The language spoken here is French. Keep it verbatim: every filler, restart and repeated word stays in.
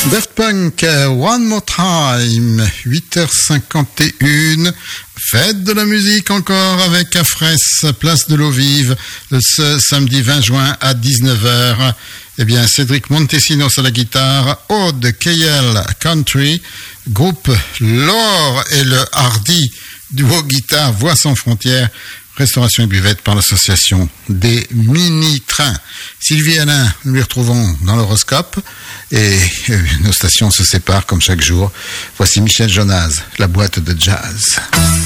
Daft Punk, One More Time, huit heures cinquante et une. Fête de la musique encore avec Afresse, place de l'eau vive, ce samedi vingt juin à dix-neuf heures. Eh bien, Cédric Montesinos à la guitare, Aude K L Country, groupe L'Or et le Hardy, duo guitare Voix sans frontières, restauration et buvette par l'association des mini-trains. Sylvie Alain, nous les retrouvons dans l'horoscope et euh, nos stations se séparent comme chaque jour. Voici Michel Jonas, la boîte de jazz.